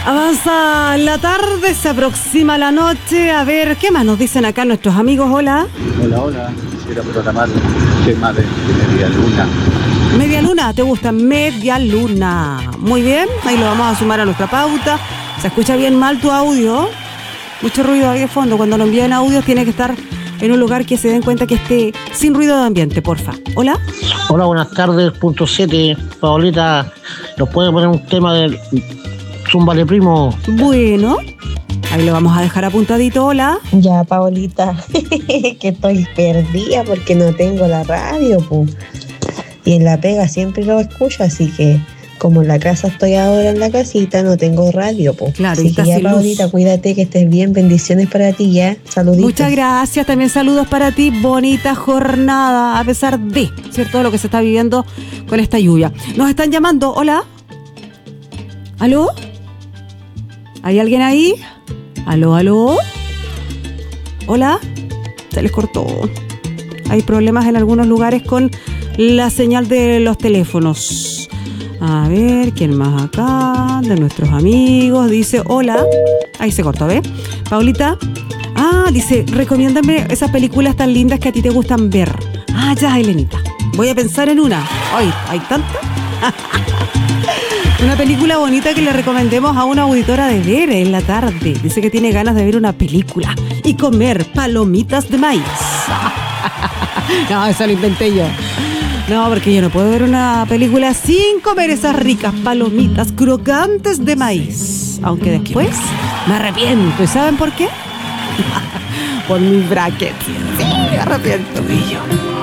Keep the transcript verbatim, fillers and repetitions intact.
Avanza la tarde, se aproxima la noche. A ver, ¿qué más nos dicen acá nuestros amigos? Hola. Hola, hola. Quisiera programar un tema de, de Media Luna. Media Luna, ¿te gusta? Media Luna. Muy bien, ahí lo vamos a sumar a nuestra pauta. ¿Se escucha bien mal tu audio? Mucho ruido ahí de fondo. Cuando lo envíen audio tiene que estar en un lugar que se den cuenta que esté sin ruido de ambiente, porfa. Hola. Hola, buenas tardes, punto siete. Paolita, ¿nos puede poner un tema del Zúmbale Primo? Bueno, ahí lo vamos a dejar apuntadito. Hola. Ya, Paolita, que estoy perdida porque no tengo la radio, pu. Y en la pega siempre lo escucho, así que como en la casa estoy ahora en la casita, no tengo radio, po. Claro, así y que ya, Paolita, cuídate, que estés bien, bendiciones para ti, ya, saluditos. Muchas gracias, también saludos para ti, bonita jornada, a pesar de, ¿cierto?, lo que se está viviendo con esta lluvia. Nos están llamando, hola. ¿Aló? ¿Hay alguien ahí? ¿Aló, aló? ¿Hola? Se les cortó. Hay problemas en algunos lugares con la señal de los teléfonos. A ver, ¿quién más acá? De nuestros amigos. Dice, hola. Ahí se cortó, ¿ves? Paulita. Ah, dice, recomiéndame esas películas tan lindas que a ti te gustan ver. Ah, ya, Elenita. Voy a pensar en una. Ay, ¿hay tanta? Una película bonita que le recomendemos a una auditora de ver en la tarde. Dice que tiene ganas de ver una película y comer palomitas de maíz. No, eso lo inventé yo. No, porque yo no puedo ver una película sin comer esas ricas palomitas crocantes de maíz. Aunque después me arrepiento. ¿Y saben por qué? Por mis brackets. Sí, me arrepiento.